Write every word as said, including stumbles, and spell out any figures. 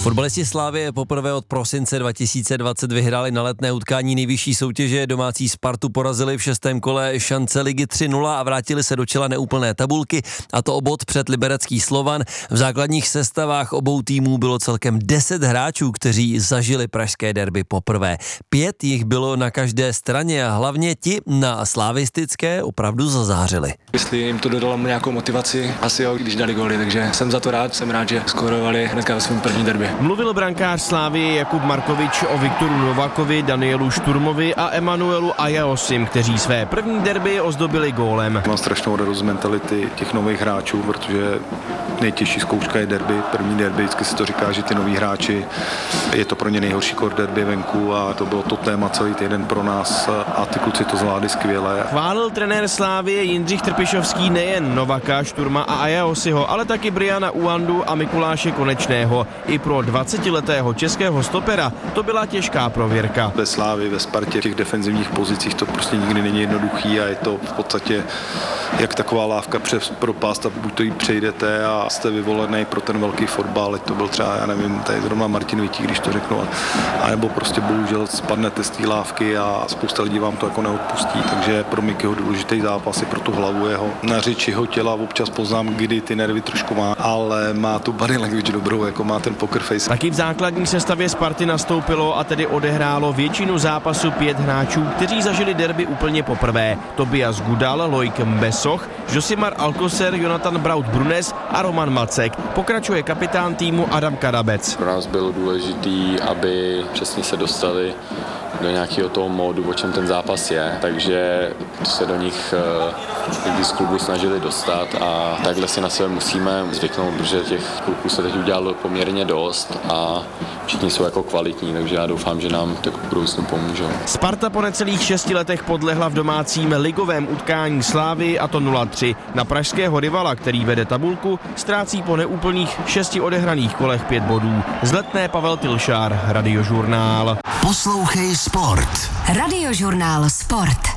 Fotbalisti Slavie poprvé od prosince dva tisíce dvacet vyhráli na letné utkání nejvyšší soutěže. Domácí Spartu porazili v šestém kole šance ligy tři nula a vrátili se do čela neúplné tabulky, a to o bod před liberecký Slovan. V základních sestavách obou týmů bylo celkem deset hráčů, kteří zažili pražské derby poprvé. Pět jich bylo na každé straně a hlavně ti na slavistické opravdu zazářili. Jestli jim to dodalo nějakou motivaci, asi jo, když dali góly, takže jsem za to rád, jsem rád, že skórovali hnedka ve svém první derby. Mluvil brankář Slavie Jakub Markovič o Viktoru Novakovi, Danielu Šturmovi a Emanuelu Ajaosim, kteří své první derby ozdobili gólem. Mám strašnou radost z mentality těch nových hráčů, protože nejtěžší zkouška je derby, první derby, vždycky se to říká, že ty noví hráči, je to pro ně nejhorší kor derby venku a to bylo to téma celý týden pro nás a ty kluci to zvládli skvěle. Chválil trenér Slavie Jindřich Trpišovský nejen Novaka, Šturma a Ajaosiho, ale taky Briana Uandu a Mikuláše Konečného. I pro dvacetiletého českého stopera to byla těžká prověrka. Ve Slavii, ve Spartě, v těch defenzivních pozicích to prostě nikdy není jednoduchý a je to v podstatě jak taková lávka přes propást a buď to jí přejdete a jste vyvolený pro ten velký fotbal, to byl třeba, já nevím, tady zrovna Martin Vítík, když to řeknu, a nebo prostě bohužel spadnete z té lávky a spousta lidí vám to jako neodpustí, takže pro Mikyho důležitý zápas je pro tu hlavu jeho. Na řeči jeho těla občas poznám, kdy ty nervy trošku má, ale má tu body language dobrou, jako má ten poker face. Taky v základní sestavě Sparty nastoupilo a tedy odehrálo většinu zápasu pět hráčů, kteří zažili derby úplně poprvé. Tobias Gudal, Loic Mbesoch, Josimar Alcocer, Jonathan Braut Brunes a Roman Macek. Pokračuje kapitán týmu Adam Karabec. Pro nás bylo důležitý, aby přesně se dostali do nějakého toho módu, o čem ten zápas je, takže se do nich lidi z klubu snažili dostat a takhle si na sebe musíme zvyknout, protože těch kluků se teď udělalo poměrně dost a všichni jsou jako kvalitní, takže já doufám, že nám to v budoucnu pomůžou. Sparta po necelých šesti letech podlehla v domácím ligovém utkání Slavii, a to nula tři. Na pražského rivala, který vede tabulku, ztrácí po neúplných šesti odehraných kolech pět bodů. Z Letné Pavel Tilšár, Radiožurnál. Poslouchej Sport. Radiožurnál Sport.